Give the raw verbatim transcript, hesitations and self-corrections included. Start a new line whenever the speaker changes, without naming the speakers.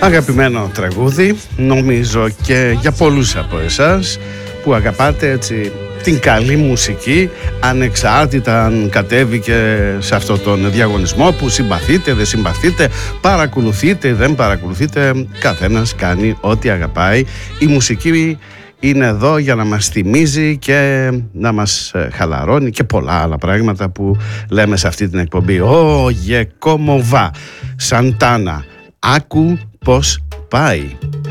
Αγαπημένο τραγούδι, νομίζω και για πολλούς από εσάς που αγαπάτε έτσι την καλή μουσική, ανεξάρτητα αν κατέβηκε σε αυτόν τον διαγωνισμό, που συμπαθείτε, δεν συμπαθείτε, παρακολουθείτε, δεν παρακολουθείτε, καθένας κάνει ό,τι αγαπάει. Η μουσική είναι εδώ για να μας θυμίζει και να μας χαλαρώνει και πολλά άλλα πράγματα που λέμε σε αυτή την εκπομπή. Ω, γε κόμο βα, Σαντάνα, άκου πως πάει.